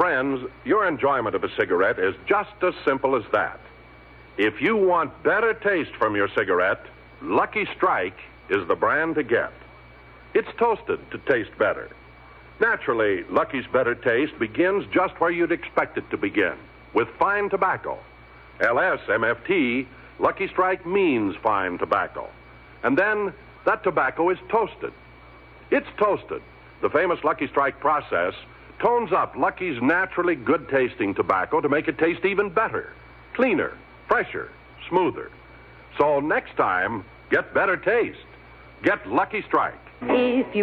Friends, your enjoyment of a cigarette is just as simple as that. If you want better taste from your cigarette, Lucky Strike is the brand to get. It's toasted to taste better. Naturally, Lucky's better taste begins just where you'd expect it to begin, with fine tobacco. LSMFT, Lucky Strike means fine tobacco. And then that tobacco is toasted. It's toasted. The famous Lucky Strike process tones up Lucky's naturally good-tasting tobacco to make it taste even better, cleaner, fresher, smoother. So next time, get better taste. Get Lucky Strike. If you